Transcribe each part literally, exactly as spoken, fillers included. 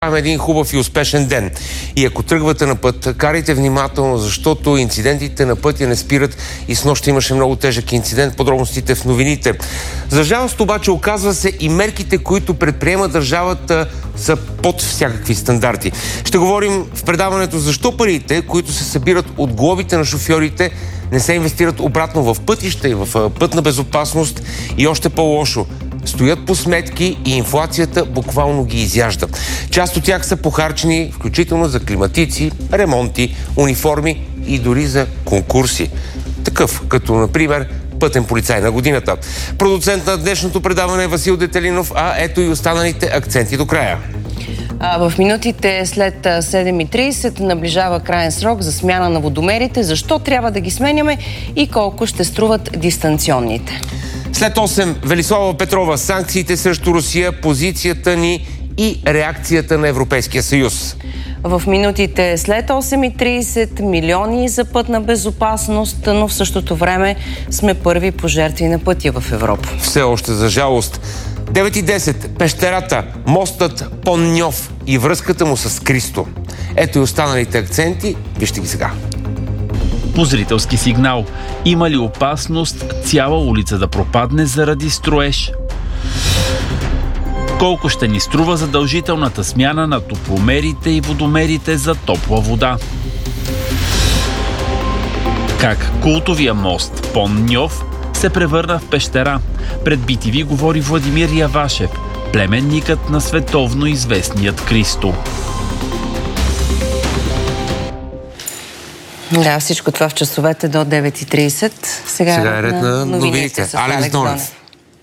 един хубав и успешен ден. И ако тръгвате на път, карайте внимателно, защото инцидентите на пътя не спират и снощи имаше много тежък инцидент. Подробностите в новините. За жалост обаче оказва се и мерките, които предприема държавата, са под всякакви стандарти. Ще говорим в предаването защо парите, които се събират от глобите на шофьорите, не се инвестират обратно в пътища и в пътна безопасност и още по-лошо. Стоят по сметки и инфлацията буквално ги изяжда. Част от тях са похарчени, включително за климатици, ремонти, униформи и дори за конкурси. Такъв, като, например, пътен полицай на годината. Продуцент на днешното предаване е Васил Детелинов, а ето и останалите акценти до края. А в минутите след седем и трийсет наближава краен срок за смяна на водомерите. Защо трябва да ги сменяме и колко ще струват дистанционните? След осем, Велислава Петрова, санкциите срещу Русия, позицията ни и реакцията на Европейския съюз. В минутите след осем и трийсет милиони за пътна безопасност, но в същото време сме първи пожертви на пътя в Европа. Все още за жалост. девет и десет, пещерата, мостът Пон-Ньов и връзката му с Кристо. Ето и останалите акценти, вижте ги сега. По зрителски сигнал. Има ли опасност цяла улица да пропадне заради строеж? Колко ще ни струва задължителната смяна на топломерите и водомерите за топла вода? Как култовия мост Пон-Ньов се превърна в пещера? Пред би ти ви говори Владимир Явашев, племенникът на световно известният Кристо. Да, всичко това в часовете до девет и трийсет. Сега, Сега е ред на, на новините. новините с Алекс Донев.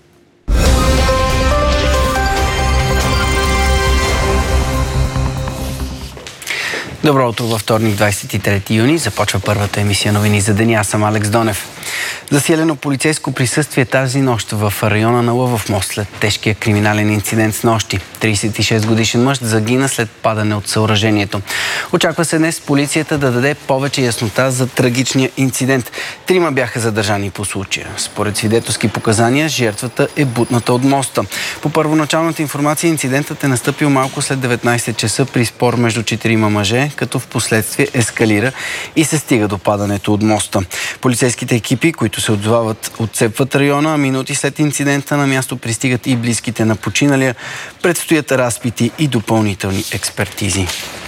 Добро утро, във вторник, двадесет и трети юни. Започва първата емисия новини за деня. Аз съм Алекс Донев. Засилено полицейско присъствие тази нощ в района на Лъвов мост след тежкия криминален инцидент с нощи. тридесет и шест годишен мъж загина след падане от съоръжението. Очаква се днес полицията да даде повече яснота за трагичния инцидент. Трима бяха задържани по случая. Според свидетелски показания, жертвата е бутната от моста. По първоначалната информация, инцидентът е настъпил малко след деветнайсет часа при спор между четирима мъже, като в последствие ескалира и се стига до падането от моста. Полицейските екипи, които се отзовават, отцепват района, а минути след инцидента на място пристигат и близките на починалия. Предстоят разпити и допълнителни експертизи.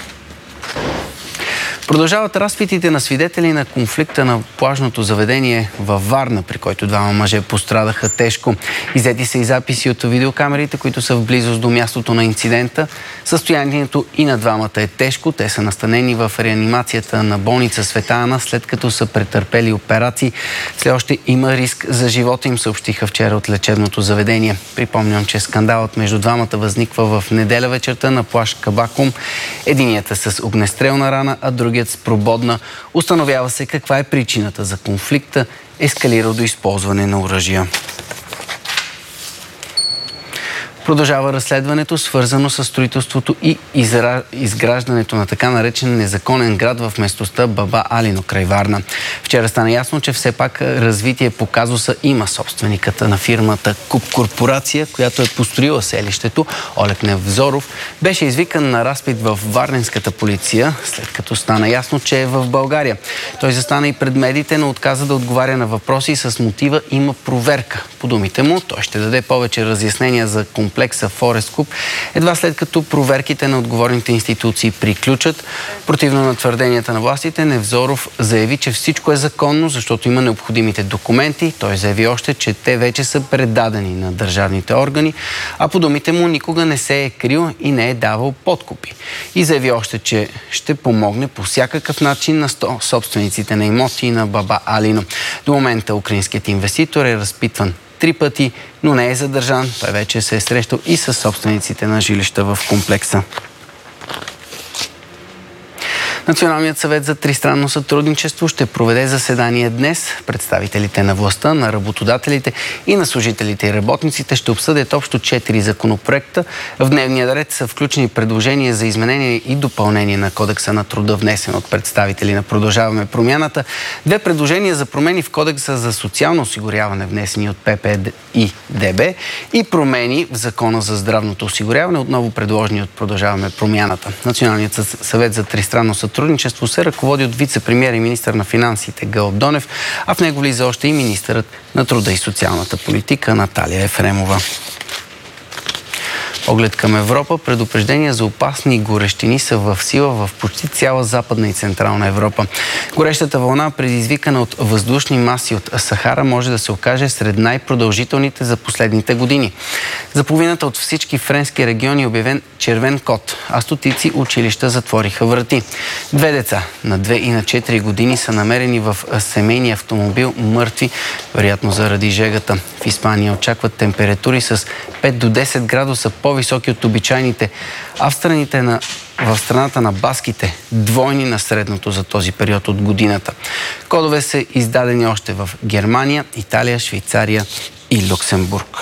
Продължават разпитите на свидетели на конфликта на плажното заведение във Варна, при който двама мъже пострадаха тежко. Иззети са и записи от видеокамерите, които са в близост до мястото на инцидента. Състоянието и на двамата е тежко. Те са настанени в реанимацията на болница Света Ана, след като са претърпели операции. Все още има риск за живота им, съобщиха вчера от лечебното заведение. Припомням, че скандалът между двамата възниква в неделя вечерта на плаж Кабакум. Единият е с огнестрелна рана, а другият с прободна. Установява се каква е причината за конфликта, ескалирал до използване на оръжия. Продължава разследването, свързано с строителството и изра... изграждането на така наречен незаконен град в местността Баба Алино край Варна. Вчера стана ясно, че все пак развитие по казуса има. Собственикът на фирмата Куп Корпорация, която е построила селището, Олег Невзоров, беше извикан на разпит в варненската полиция, след като стана ясно, че е в България. Той застана и пред медиите, но отказа да отговаря на въпроси с мотива има проверка. По думите му, той ще даде повече разяснения за комплекса Форест Куп, едва след като проверките на отговорните институции приключат. Противно на твърденията на властите, Невзоров заяви, че всичко е законно, защото има необходимите документи. Той заяви още, че те вече са предадени на държавните органи, а по думите му никога не се е крил и не е давал подкупи. И заяви още, че ще помогне по всякакъв начин на собствениците на имоти на Баба Алино. До момента украинският инвеститор е разпитван три пъти, но не е задържан. Той вече се е срещал и с собствениците на жилища в комплекса. Националният съвет за тристранно сътрудничество ще проведе заседание днес. Представителите на властта, на работодателите и на служителите и работниците ще обсъдят общо четири законопроекта. В дневния ред са включени предложения за изменение и допълнение на Кодекса на труда, внесен от представители на Продължаваме промяната. Две предложения за промени в Кодекса за социално осигуряване, внесени от П П и Д Б, и промени в Закона за здравното осигуряване, отново предложени от Продължаваме промяната. Националният съвет за тристранно сътрудничество се ръководи от вице-премиер и министър на финансите Гълъб Донев, а в него влиза още и министърът на труда и социалната политика Наталия Ефремова. Поглед към Европа, предупреждения за опасни горещини са в сила в почти цяла Западна и Централна Европа. Горещата вълна, предизвикана от въздушни маси от Сахара, може да се окаже сред най-продължителните за последните години. За половината от всички френски региони е обявен червен код, а стотици училища затвориха врати. Две деца на две и на четири години са намерени в семейния автомобил мъртви, вероятно заради жегата. В Испания очакват температури с пет до десет градуса по-високи от обичайните, а в страните на в страната на баските двойни на средното за този период от годината. Кодове са издадени още в Германия, Италия, Швейцария и Люксембург.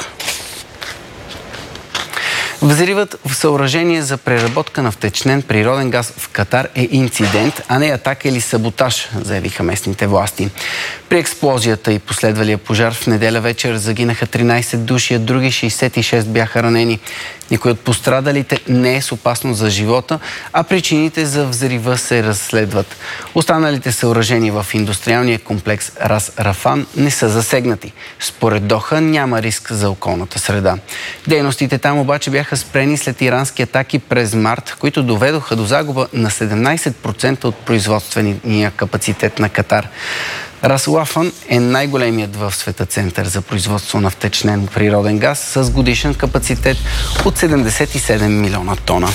Взривът в съоръжение за преработка на втечнен природен газ в Катар е инцидент, а не атака или саботаж, заявиха местните власти. При експлозията и последвалия пожар в неделя вечер загинаха тринайсет души, а други шейсет и шест бяха ранени. Никой от пострадалите не е с опасност за живота, а причините за взрива се разследват. Останалите съоръжения в индустриалния комплекс Рас Рафан не са засегнати. Според Доха няма риск за околната среда. Дейностите там обаче бяха спрени след ирански атаки през март, които доведоха до загуба на седемнайсет процента от производствения капацитет на Катар. Рас Лафан е най-големият в света център за производство на втечнен природен газ с годишен капацитет от седемдесет и седем милиона тона.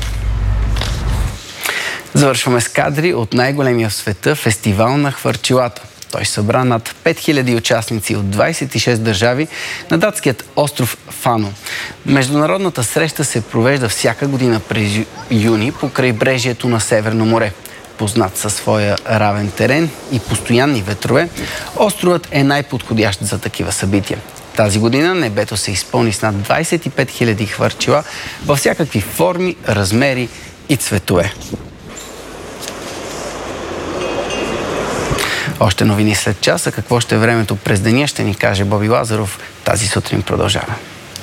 Завършваме с кадри от най-големия в света фестивал на хвърчилата. Той събра над пет хиляди участници от двайсет и шест държави на датският остров Фано. Международната среща се провежда всяка година през юни по крайбрежието на Северно море. Познат със своя равен терен и постоянни ветрове, островът е най-подходящ за такива събития. Тази година небето се изпълни с над двайсет и пет хиляди хвърчила във всякакви форми, размери и цветове. Още новини след часа. Какво ще е времето през деня, ще ни каже Боби Лазаров. Тази сутрин продължава.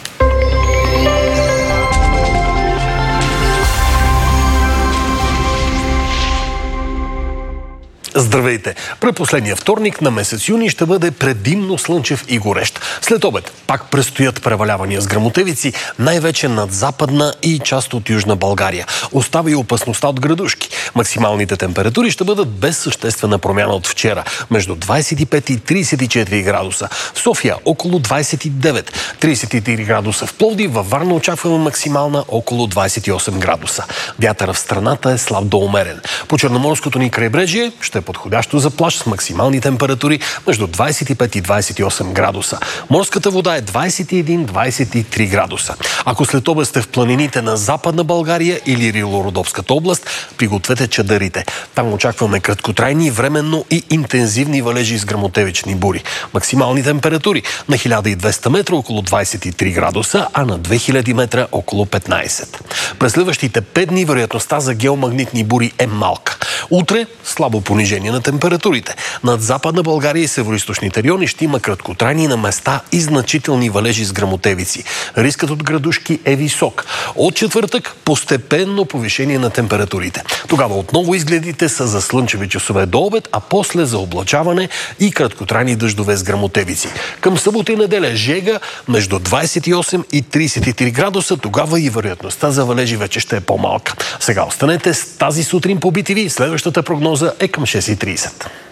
Здравейте! Предпоследния вторник на месец юни ще бъде предимно слънчев и горещ. След обед пак предстоят превалявания с гръмотевици, най-вече над Западна и част от Южна България. Остава и опасността от градушки. Максималните температури ще бъдат без съществена промяна от вчера, между двайсет и пет и трийсет и четири градуса. В София около двайсет и девет, трийсет и три градуса в Пловдив, във Варна очакваме максимална около двайсет и осем градуса. Вятърът в страната е слаб до умерен. По Черноморското ни крайбрежие ще е подходящо за плаж с максимални температури между двайсет и пет и двайсет и осем градуса. Морската вода е двайсет и един до двайсет и три градуса. Ако след обед сте в планините на Западна България или Рило-Родопската област, пригответе чадърите. Там очакваме краткотрайни, временно и интензивни валежи с гръмотевични бури. Максимални температури на хиляда и двеста метра около двайсет и три градуса, а на две хиляди метра около петнайсет. През следващите пет дни вероятността за геомагнитни бури е малка. Утре слабо понижение на температурите. Над Западна България и североизточните райони ще има краткотрайни на места и значителни валежи с гръмотевици. Рискът от градушки е висок. От четвъртък постепенно повишение на температурите. Тогава отново изгледите са за слънчеви часове до обед, а после за облачаване и краткотрайни дъждове с гръмотевици. Към събота и неделя жега между двайсет и осем и трийсет и три градуса, тогава и вероятността за валежи вече ще е по-малка. Сега останете с тази сутрин по Би Ти Ви. Следващата прогноза е към шест и трийсет.